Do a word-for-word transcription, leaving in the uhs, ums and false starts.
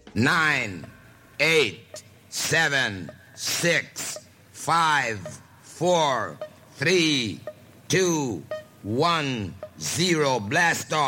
nine, eight, seven, six, five, four, three, two, one, zero. Blast off.